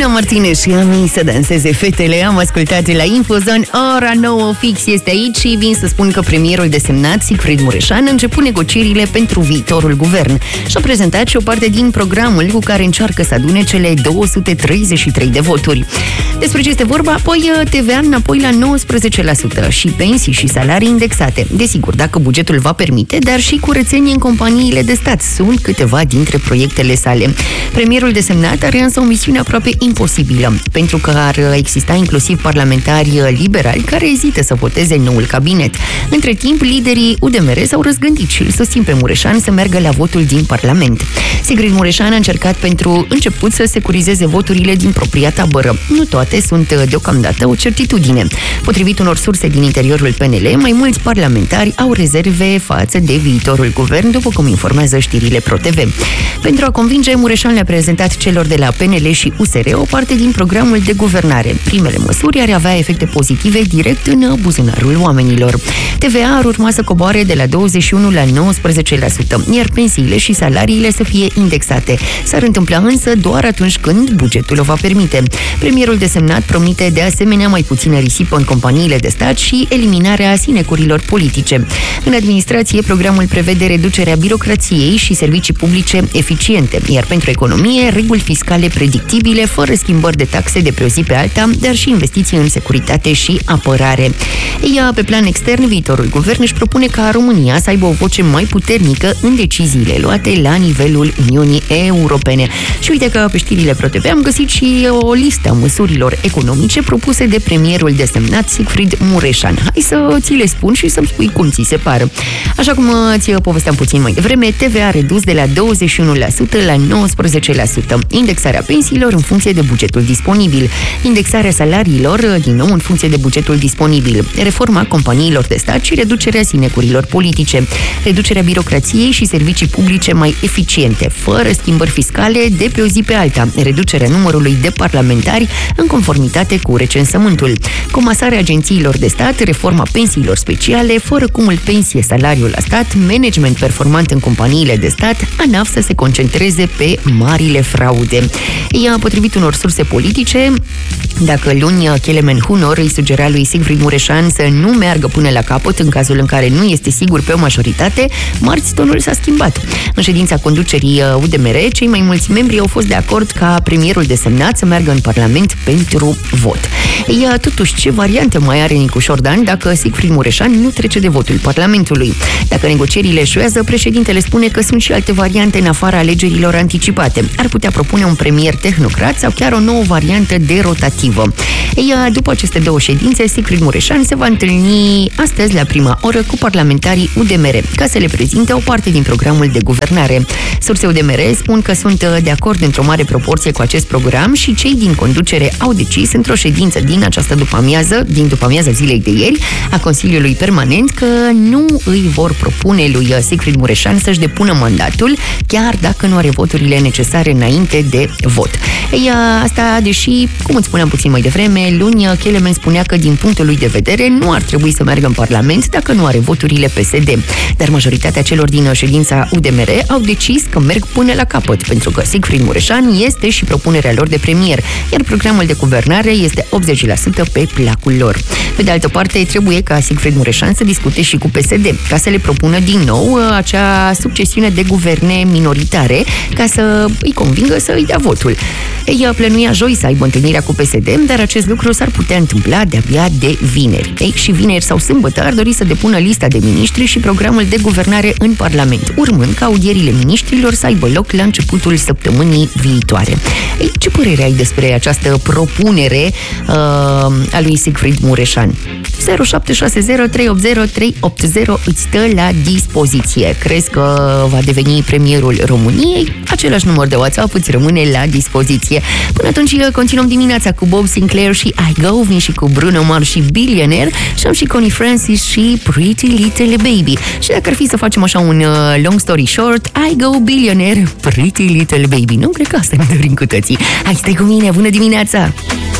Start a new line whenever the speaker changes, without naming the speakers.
Ina Martinez și Ami să danseze fetele. Am ascultat la Infozone. Ora 9 fix este aici și vin să spun că premierul desemnat, Sigfrid Mureșan, a început negocierile pentru viitorul guvern și a prezentat și o parte din programul cu care încearcă să adune cele 233 de voturi. Despre ce este vorba? Apoi TVA înapoi la 19% și pensii și salarii indexate. Desigur, dacă bugetul va permite, dar și curățenie în companiile de stat sunt câteva dintre proiectele sale. Premierul desemnat are însă o misiune aproape imposibilă, pentru că ar exista inclusiv parlamentari liberali care ezită să voteze noul cabinet. Între timp, liderii UDMR s-au răzgândit și îl susțin pe Mureșan să meargă la votul din Parlament. Sigrid Mureșan a încercat pentru început să securizeze voturile din propria tabără. Nu toate sunt deocamdată o certitudine. Potrivit unor surse din interiorul PNL, mai mulți parlamentari au rezerve față de viitorul guvern, după cum informează știrile ProTV. Pentru a convinge, Mureșan le-a prezentat celor de la PNL și USR o parte din programul de guvernare. Primele măsuri ar avea efecte pozitive direct în buzunarul oamenilor. TVA ar urma să coboare de la 21 la 19%, iar pensiile și salariile să fie indexate. S-ar întâmpla însă doar atunci când bugetul o va permite. Premierul desemnat promite de asemenea mai puțină risipă în companiile de stat și eliminarea sinecurilor politice. În administrație, programul prevede reducerea birocrației și servicii publice eficiente, iar pentru economie, reguli fiscale predictibile, fără schimbări de taxe de pe o zi pe alta, dar și investiții în securitate și apărare. Ea, pe plan extern, viitorul guvern își propune ca România să aibă o voce mai puternică în deciziile luate la nivelul Uniunii Europene. Și uite că pe știrile ProTV am găsit și o listă a măsurilor economice propuse de premierul desemnat Sigfrid Mureșan. Hai să ți le spun și să-mi spui cum ți se pară. Așa cum ți povesteam puțin mai devreme, TVA redus de la 21% la 19%. Indexarea pensiilor în funcție de bugetul disponibil. Indexarea salariilor, din nou, în funcție de bugetul disponibil. Reforma companiilor de stat și reducerea sinecurilor politice. Reducerea birocrației și servicii publice mai eficiente, fără schimbări fiscale de pe o zi pe alta. Reducerea numărului de parlamentari în conformitate cu recensământul. Comasarea agențiilor de stat, reforma pensiilor speciale, fără cumul pensie-salariul la stat, management performant în companiile de stat, ANAF să se concentreze pe marile fraude. Ea, potrivit unor surse politice, dacă luni Kelemen Hunor îi sugera lui Sigfrid Mureșan să nu meargă până la capăt în cazul în care nu este sigur pe o majoritate, marți tonul s-a schimbat. În ședința conducerii UDMR, cei mai mulți membri au fost de acord ca premierul desemnat să meargă în Parlament pentru vot. Ea, totuși, ce variante mai are Nicu Șordan dacă Sigfrid Mureșan nu trece de votul Parlamentului? Dacă negocierile eșuează, președintele spune că sunt și alte variante în afara alegerilor anticipate. Ar putea propune un premier tehnocrat sau chiar o nouă variantă de rotativă. Ea, după aceste două ședințe, Sigfrid Mureșan se va întâlni astăzi la prima oră cu parlamentarii UDMR ca să le prezinte o parte din programul de guvernare. Surse UDMR spun că sunt de acord într-o mare proporție cu acest program și cei din conducere au decis într-o ședință din această după-amiază zilei de ieri a Consiliului Permanent că nu îi vor propune lui Sigfrid Mureșan să-și depună mandatul, chiar dacă nu are voturile necesare înainte de vot. Ea, asta, deși, cum îți spuneam puțin mai devreme, luni Kelemen spunea că din punctul lui de vedere nu ar trebui să meargă în Parlament dacă nu are voturile PSD. Dar majoritatea celor din ședința UDMR au decis că merg până la capăt, pentru că Sigfrid Mureșan este și propunerea lor de premier, iar programul de guvernare este 80% pe placul lor. Pe de altă parte, trebuie ca Sigfrid Mureșan să discute și cu PSD, ca să le propună din nou acea succesiune de guverne minoritare, ca să îi convingă să îi dea votul. Ea plănuia joi să aibă întâlnirea cu PSD, dar acest lucru s-ar putea întâmpla de-abia de vineri. Și vineri sau sâmbătă ar dori să depună lista de miniștri și programul de guvernare în Parlament, urmând ca audierile miniștrilor să aibă loc la începutul săptămânii viitoare. Ce părere ai despre această propunere a lui Sigfrid Mureșan? 0760 380 380 îți stă la dispoziție. Crezi că va deveni premierul României? Același număr de WhatsApp îți rămâne la dispoziție. Până atunci continuăm dimineața cu Bob Sinclair și I Go, vin și cu Bruno Mars și Billionaire și am și Connie Francis și Pretty Little Baby. Și dacă ar fi să facem așa un long story short, I Go Billionaire, Pretty Little Baby. Nu cred că asta ne dorim cu toții. Hai, stai cu mine, bună dimineața!